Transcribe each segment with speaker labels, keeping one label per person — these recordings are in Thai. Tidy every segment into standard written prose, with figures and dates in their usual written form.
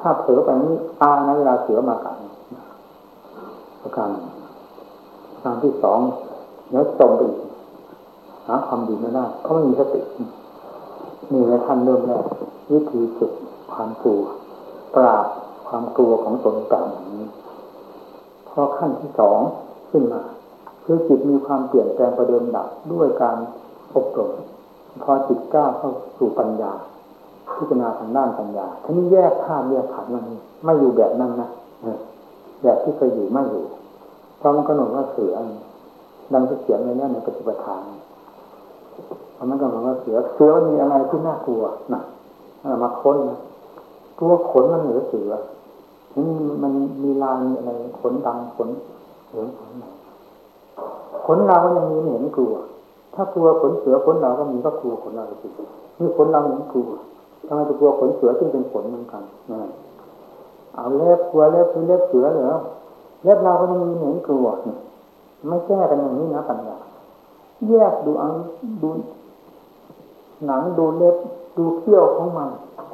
Speaker 1: ถ้าเผลอไปนี้ตายนะเวลาเสือมากัดประการที่สองแล้วตรงไปอีกหาความดีไม่ได้เขาไม่มีสตินี่ในท่านเริ่มแรกวิธีฝึกความกลัวปราบความกลัวของตนต่างอย่างนี้พอขั้นที่สองขึ้นมาคือจิตมีความเปลี่ยนแปลงประเดิมดับด้วยการอบรมพอจิตก้าวเข้าสู่ปัญญาพิจารณาทางด้านปัญญาทีนี้แยกธาตุแยกขันธ์มันไม่อยู่แบบนั้นนะแบบที่เคยอยู่ไม่อยู่เพราะมันกำหนดว่าเสือดังที่เขียนไว้ในปฏิปทาเพราะมันกำหนดว่าเสือมีอะไรที่น่ากลัวนะมาค้นนะตัวขนมันเหนือเสือนี่มันมีลายมีอะไรขนดำขนเหลืองขนไหนขนเราก็ยังมีไม่เห็นกลัวถ้ากลัวขนเสือขนเราก็มีก็กลัวขนเราสินี่ขนเราเห็นกลัวทำไมจะกลัวขนเสือซึ่งเป็นขนเหมือนกันเอาเล็บกลัวเล็บคือเล็บเสือเหรอเล็บเราก็ยังมีเห็นกลัวไม่แก้กันอย่างนี้นะปัญญาแยกดูดูหนังดูเล็บดูเขี้ยวของมัน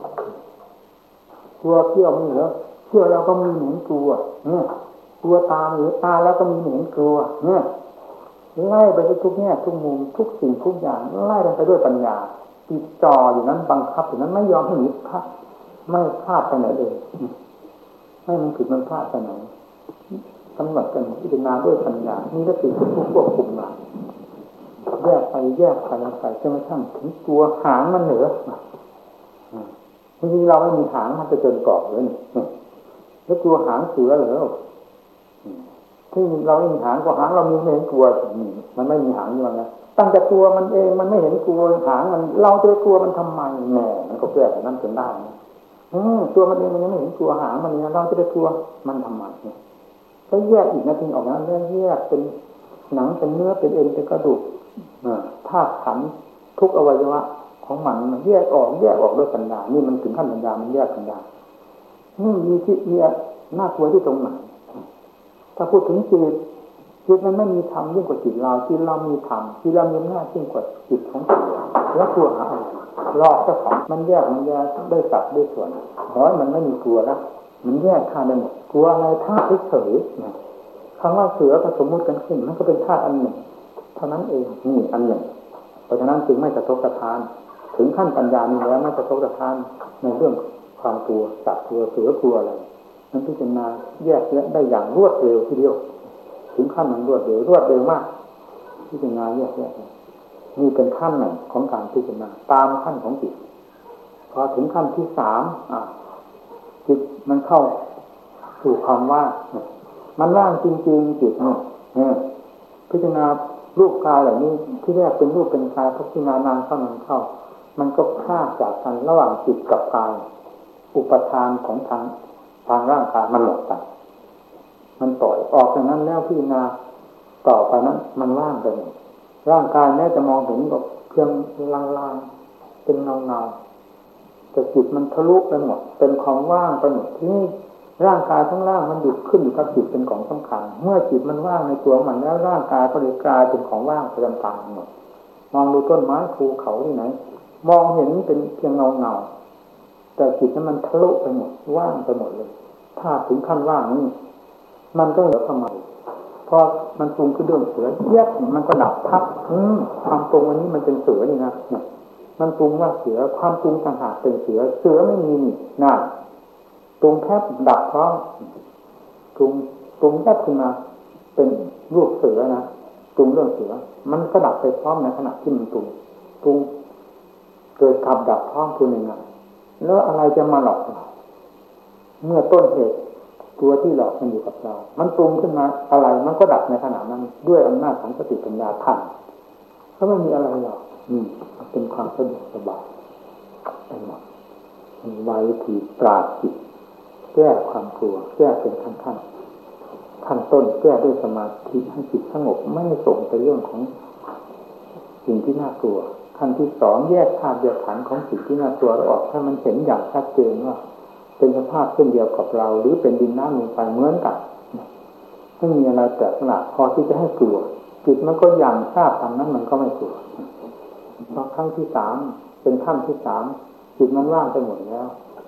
Speaker 1: กลัวเขี้ยวมันเหรอเขี้ยวเราก็มีเห็นกลัวกลัวตาหรือตาแล้วก็มีเห็นกลัวไล่ไปทุกแง่ทุกมุมทุกสิ่งทุกอย่างไล่ไปด้วยปัญญาติดจ่ออยู่นั้นบังคับอยู่นั้นไม่ยอมให้หนีไม่พลาดไปไหนเลยไม่มันผิดมันพลาดไปไหนกำหนดกันพิจารณาด้วยปัญญานี่ก็คือผู้ควบคุมงานแยกไปจนกระทั่งถึงตัวหางมันเหนือจริงๆเราไม่มีหางมันจะเจนกรอบเลยแล้วตัวหางเสือเหรอที่เราไม่มีหางก็หางเรามีไม่เห็นกลัวมันไม่มีหางอยู่แล้วนะตั้งแต่ตัวมันเองมันไม่เห็นกลัวหางมันเราจะกลัวมันทำไมแหมมันก็แก้แต่นั่นจนได้ตัวมันเองมันยังไม่เห็นกลัวหางมันเนี่ยเราจะไปกลัวมันทำไมเนี่ยก็แยกอีกนะทิ้งออกนะเรื่องแยกเป็นหนังเป็นเนื้อเป็นเอ็นเป็นกระดูกธาตุขันธ์ทุกอวัยวะของมันแยกออกด้วยปัญญานี่มันถึงขั้นปัญญามันแยกปัญญานี่มีที่มีน่ากลัวที่ตรงไหนถ้าพูดถึงจิตมันไม่มีธรรมยิ่งกว่าจิตเรามีธรรมจิตเรามีอำนาจยิ่งกว่าจิตของจิตแล้วกลัวหาอะไรลอกเจ้าของมันแยกได้สัดได้ส่วนน้อยมันไม่มีกลัวแล้วมันแยกธาตุได้หมดกลัวอะไรธาตุเฉยๆคำว่าเสือผสมมุติกันขึ้นมันก็เป็นธาตุอันหนึ่งเท่านั้นเองนี่อันหนึ่งเพราะฉะนั้นจึงไม่กระทบกระทานถึงขั้นปัญญานี้แล้วไม่กระทบกระทานในเรื่องความกลัวสัตว์กลัวเสือกลัวอะไรนั้นพิจารณาแยกแยะได้อย่างรวดเร็วทีเดียวถึงขั้นมันรวดเร็วมากพิจารณาแยกแยะนี่เป็นขั้นหนึ่งของการพิจารณาตามขั้นของจิตพอถึงขั้นที่สามจิตมันเข้าสู่ความว่างมันว่างจริงๆจิตเนี่ยพิจารณารูปกายเหล่านี้ที่แรกเป็นรูปเป็นกายพิจารณานานเข้ามันก็พลาดจากกันระหว่างจิตกับกายอุปทานของทางร่างกายมันหมดไปมันปล่อยออกจากนั้นแล้วพิจารณาต่อไปนั้นมันว่างไปหมดร่างกายแม้จะมองเห็นก็เพียงลางๆเป็นเงาแต่จิตมันทะลุไปหมดเป็นความว่างไปหมดที่นี่ร่างกายทั้งร่างมันหยุดขึ้นอยู่กับจิตเป็นของสำคัญเมื่อจิตมันว่างในตัวมันแล้วร่างกายก็เลยกลายเป็นของว่างไปตามๆหมดมองดูต้นไม้ภูเขาที่ไหนมองเห็นเป็นเพียงเงาแต่จิตนั้นมันทะลุไปหมดว่างไปหมดเลยถ้าถึงขั้นว่างนี่มันก็เหลือทำไมพอมันปรุงขึ้นเรื่องเสือแยกมันก็ดับพับความปรุงอันนี้มันเป็นเสือนี่นะมันปรุงว่าเสือความปรุงต่างหากเป็นเสือไม่มีนี่น่าปรุงแทบดับพร้อมปรุงแทบขึ้นมาเป็นรูปเสือนะปรุงเรื่องเสือมันก็ดับไปพร้อมในขณะที่มันปรุงเกิดขับดับพร้อมคือยังไงแล้วอะไรจะมาหลอกเราเมื่อต้นเหตุตัวที่หลอกมันอยู่กับเรามันปรุงขึ้นมาอะไรมันก็ดับในขณะนั้นด้วยอำนาจของสติปัญญาทันเขาไม่มีอะไรหรอกเป็นความสะดวกสบายไปหมดไว้ที่ปราบจิตแก้ความกลัวแก้เป็นขั้นต้นแก้ด้วยสมาธิให้จิตสงบไม่ส่งไปเรื่องของสิ่งที่น่ากลัวขั้นที่สองแยกธาตุแยกขันธ์ของสิ่งที่น่ากลัวออกให้มันเห็นอย่างชัดเจนว่าเป็นสภาพเช่นเดียวกับเราหรือเป็นดินน้ำลมไฟเหมือนกันไม่มีอะไรแปลกประหลาดพอที่จะให้กลัวจิตมันก็อย่างทราบตามนั้นมันก็ไม่กลัวพอขั้นที่สามเป็นขั้นที่สามจิตมันว่างไปหมดแล้ว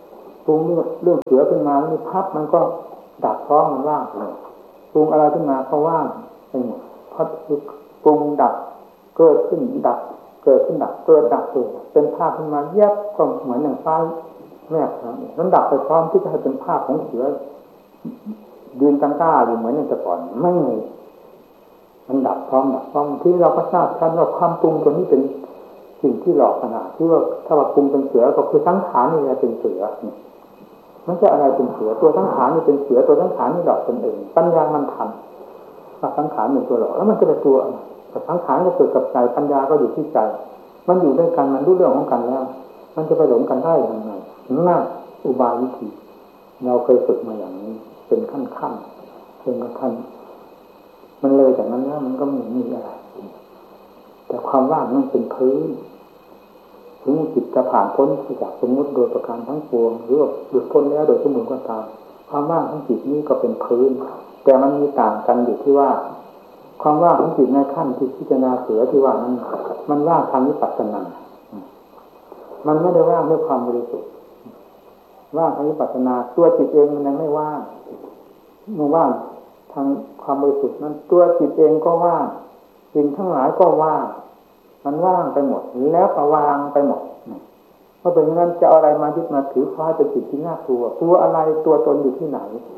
Speaker 1: ปรุงเรื่องเสือขึ้นมาแล้วนี่พับมันก็ดับท้องมันว่างเลยปรุงอะไรขึ้นมาก็ว่างไปหมดเพราะปรุงดับเกิดขึ้นดับเกิดขึ้นดับเกิดดับเกิดเป็นภาพขึ้นมาแยบก็เหมือนอย่างไฟแม่มันดับไปพร้อมที่จะให้เป็นภาพของเสือยืนตั้งก้าอยู่เหมือนอย่างแต่ก่อนไม่มีมันดับพร้อมที่เราก็ทราบชัดว่าความปรุงตัวนี้เป็นสิ่งที่หลอกขนาดที่ว่าถ้าว่าปรุงเป็นเสือก็คือสังขารนี่แหละเป็นเสือมันจะอะไรเป็นเสือตัวสังขารนี่เป็นเสือตัวสังขารนี่หลอกตนเองปัญญามันทันว่าสังขารเป็นตัวหลอกแล้วมันจะเป็นตัวแต่สังขารก็เกิดกับใจปัญญาก็อยู่ที่ใจมันอยู่ด้วยกันมันรู้เรื่องของกันแล้วมันจะไปหลงกันได้ยังไงนั่นอุบายวิธีเราเคยฝึกมาอย่างนี้เป็นขั้นจนกระทั่งมันเลยจากนั้นแล้วมันก็ไม่มีอะไรแต่ความว่างนั่นเป็นพื้นถึงจิตจะผ่านพ้นจากสมมติโดยประการทั้งปวงหรือว่าหลุดพ้นแล้วโดยสมมุติก็ตามความว่างของจิตนี้ก็เป็นพื้นแต่มันมีต่างกันอยู่ที่ว่าความว่างของจิตในขั้นที่พิจารณาเสือที่ว่านั้นมันว่างทางวิปัสสนามันไม่ได้ว่างด้วยความบริสุทธิ์ว่างทางวิปัสสนาตัวจิตเองมันยังไม่ว่างเมื่อว่างทางความบริสุทธิ์นั้นตัวจิตเองก็ว่างสิ่งทั้งหลายก็ว่างมันว่างไปหมดแล้วก็วางไปหมดเพราะเป็นงั้นจะเอาอะไรมายึดมาถือคว้าจะจิตที่น่ากลัวตัวอะไรตัวตนอยู่ที่ไหน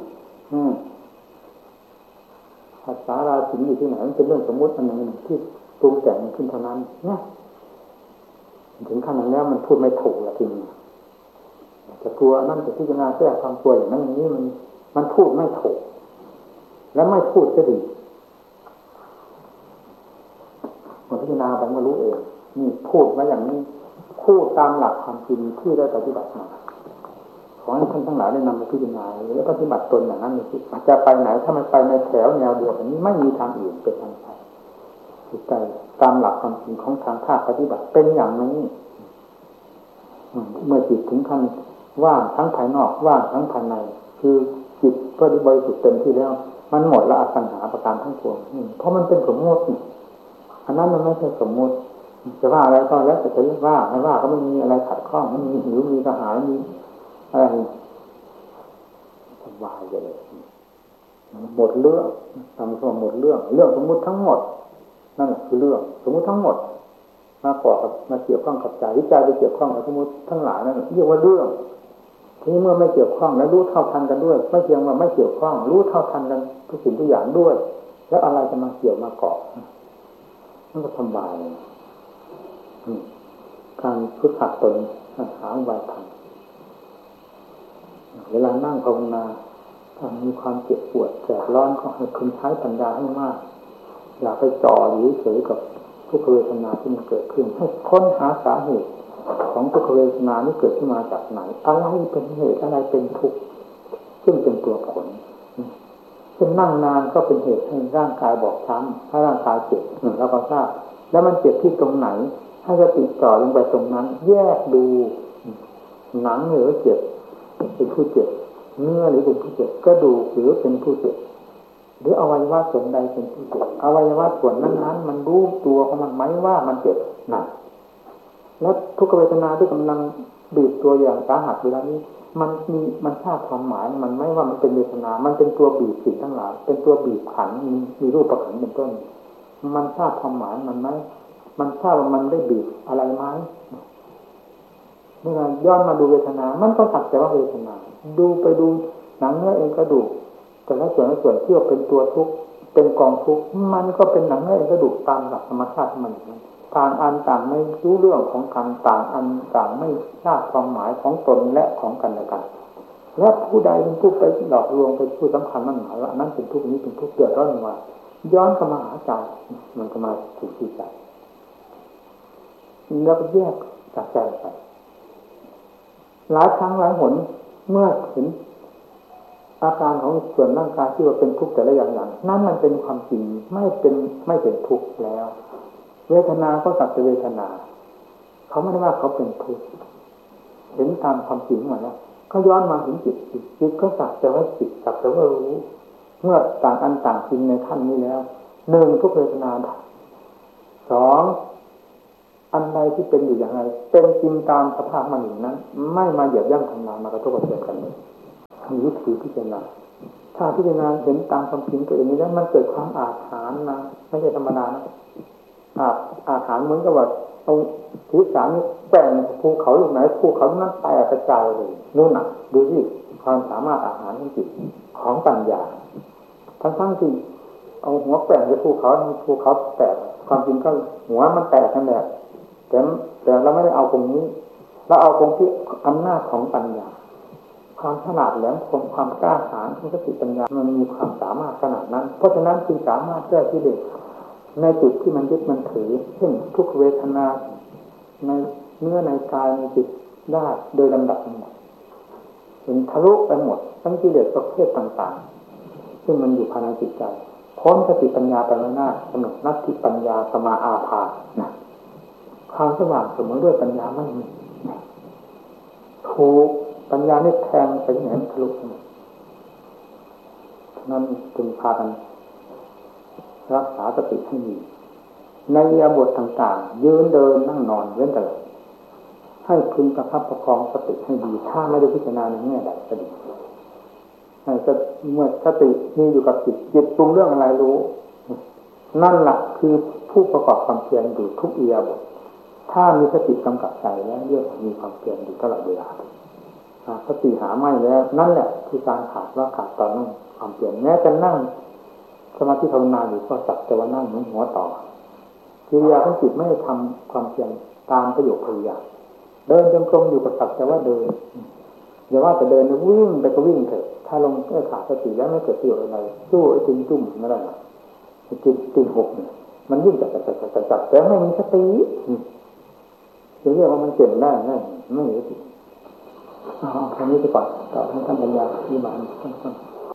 Speaker 1: ภาษาราชินอยู่ที่ไหนมันเป็นเรื่องสมมติอันหนึ่งที่ปรุงแต่งขึ้นเท่านั้นเนี่ยถึงขั้นนั้นแล้วมันพูดไม่ถูกละทีนี้จะกลัวนั่นจะพิจารณาแก้ความกลัวอย่างนั้นอย่างนี้มันพูดไม่ถูกและไม่พูดก็ดีมันพิจารณาไปก็รู้เองนี่พูดไว้อย่างนี้พูดตามหลักความจริงที่ได้ปฏิบัติมาขอให้ท่านทั้งหลายได้นำมาพิจารณาและปฏิบัติตนอย่างนั้นเลยสิจะไปไหนถ้ามันไปในแถวแนวเดียวกันนี้ไม่มีทางอื่นเป็นทางไปจิตใจตามหลักความจริงของทางภาคปฏิบัติเป็นอย่างนี้เมื่อจิตถึงขั้นว่างทั้งภายนอกว่างทั้งภายในคือจิตก็บริสุทธิ์เต็มที่แล้วมันหมดละอสังหาประการทั้งปวงเพราะมันเป็นสมมติอันนั้นมันไม่ใช่สมมติจะว่าอะไรก็แล้วแต่จะเรียกว่าไม่ว่าก็ไม่มีอะไรขัดข้องไม่มีหิวมีกระหายมีอะไรสบายเลยหมดเรื่องทำก็หมดเรื่องสมมติทั้งหมดนั่นคือเรื่องสมมติทั้งหมดมาเกาะกับมาเกี่ยวข้องกับใจวิจัยไปเกี่ยวข้องกับสมมติทั้งหลายนั่นเรียกว่าเรื่องทีนี้เมื่อไม่เกี่ยวข้องแล้วรู้เท่าทันกันด้วยไม่เพียงว่าไม่เกี่ยวข้องรู้เท่าทันกันทุกสิ่งทุกอย่างด้วยแล้วอะไรจะมาเกี่ยวมาเกาะนั่นก็ทำบายการฝึกหัดตนหาวิธีเวลานั่งภาวนาถ้ามีความเจ็บปวดแสบร้อนก็ให้คุณใช้ปัญญาให้มากอย่าไปจ่อหรือเฉยกับทุกขเวทนาที่มันเกิดขึ้นให้ค้นหาสาเหตุของทุกขเวทนานี้เกิดขึ้นมาจากไหนอะไรเป็นเหตุอะไรเป็นทุกข์ซึ่งเป็นตัวผลเช่นนั่งนานก็เป็นเหตุให้ร่างกายบอบช้ำให้ร่างกายเจ็บแล้วก็ทราบแล้วมันเจ็บที่ตรงไหนให้สติจ่อลงไปตรงนั้นแยกดูหนังหรือเจ็บเป็นผู้เจ็บเนื้อหรือเป็นผู้เจ็บกระดูกหรือเป็นผู้เจ็บหรืออวัยวะส่วนใดเป็นผู้เจ็บอวัยวะส่วนนั้นๆมันรู้ตัวของมันไหมว่ามันเจ็บหนักแล้วทุกขเวทนาที่กำลังบีบตัวอย่างสาหัสเวลานี้มันทราบความหมายมันไม่ว่ามันเป็นเวทนามันเป็นตัวบีบสิ่งทั้งหลายเป็นตัวบีบขันมีรูปขันเป็นต้นมันทราบความหมายมันไหมมันทราบว่ามันได้บีบอะไรไหมเมื่อย้อนมาดูเวทนามันก็สักแต่ว่าเวทนาดูไปดูหนังเนื้อเองกระดูกแต่ละส่วนที่เป็นตัวทุกข์เป็นกองทุกข์มันก็เป็นหนังเนื้อเองกระดูกตามหลักธรรมชาติมันต่างอันต่างไม่รู้เรื่องของกันต่างอันต่างไม่ทราบความหมายของตนและของกันและกันและผู้ใดเป็นผู้ไปหลอกลวงไปผู้สำคัญมันหมายว่านั้นเป็นทุกข์นี้เป็นทุกข์เดือดร้อนมาย้อนเข้ามาหาใจมันก็มาถูกที่ใจแล้วก็แยกจากใจไปหลายครั้งหลายหนเมื่อเห็นอาการของส่วนร่างกายที่ว่าเป็นทุกข์แต่ละอย่างนั่นมันเป็นความจริงไม่เป็นทุกข์แล้วเวทนาก็สักแต่เวทนาเขาไม่ได้ว่าเขาเป็นทุกข์เห็นตามความจริงมาแล้วก็ย้อนมาถึงจิตก็สักแต่ว่าจิตสักแต่ว่ารู้เมื่อต่างอันต่างจริงในขั้นนี้แล้วหนึ่งทุกเวทนาดับสองอันใดที่เป็นอยู่อย่างไรเป็นจริงตามสภาพมันอย่างนั้นไม่มาเหยียบย่ำทำลายมากระทบกระเทือนกันเลยมีวิธีพิจารณาถ้าพิจารณาเห็นตามความจริงตัวเองนี้แล้วมันเกิดความอาถรรพ์นะไม่ใช่ธรรมดานะอาถรรพ์เหมือนกับว่าเอาศีรษะนี่แกว่งภูเขาลูกไหนภูเขานั้นแตกกระจายเลยนู่นน่ะดูที่ความสามารถอาหารของจิตของปัญญาทั้งที่เอาหัวแกว่งไปภูเขาแตกความจริงก็หัวมันแตกนั่นแหละแต่เราไม่ได้เอาตรงนี้เราเอาตรงที่อำนาจของปัญญาความฉลาดแหลมคมความกล้าหาญของสติปัญญามันมีความสามารถขนาดนั้นเพราะฉะนั้นจึงสามารถแก้กิเลสในจุดที่มันยึดมันถือเช่นทุกเวทนาในเนื้อในกายในจิตได้โดยลำดับทั้งหมดจนทะลุไปหมดทั้งกิเลสประเภทต่างๆซึ่งมันอยู่ภายในจิตใจพ้นสติปัญญาไปไม่ได้กำหนดนัตถิปัญญาสมาอาภานะความสว่างเสมอด้วยปัญญาไม่มีถูกปัญญานี่แทงไปไหนทะลุนั้นจึงพากันรักษาสติให้มีในอิริยาบถต่างๆยืนเดินนั่งนอนเว้นแต่ให้พึงประคับประคองสติให้ดีถ้าไม่ได้พิจารณาในแง่ใดก็ดีเมื่อสติมีอยู่กับจิตปรุงเรื่องอะไรรู้นั่นแหละคือผู้ประกอบความเพียรอยู่ทุกอิริยาบถถ้ามีสติกำกับใจแล้วเรียกว่ามีความเพียรอยู่ตลอดเวลาสติหาไม่แล้วนั่นแหละคือการขาดตอนนั้นความเพียรแม้จะนั่งสมาธิภาวนาอยู่ก็สักแต่ว่านั่งเหมือนหัวต่อกิริยาของจิตไม่ได้ทำความเพียรตามประโยคพยายามเดินจงกรมอยู่กับสักแต่ว่าเดินอย่าว่าแต่เดินวิ่งไปก็วิ่งเถอะถ้าลงขาดสติแล้วไม่เกิดประโยชน์อะไรสู้ไอ้ติงจุ่มนั่นแหละติงหกเนี่ยมันวิ่งจับแต่ไม่มีสติจะเรียกว่ามันเก่งได้ไม่มีสติเอาคำนี้ไปก่อนต่อให้ท่านปัญญาที่มา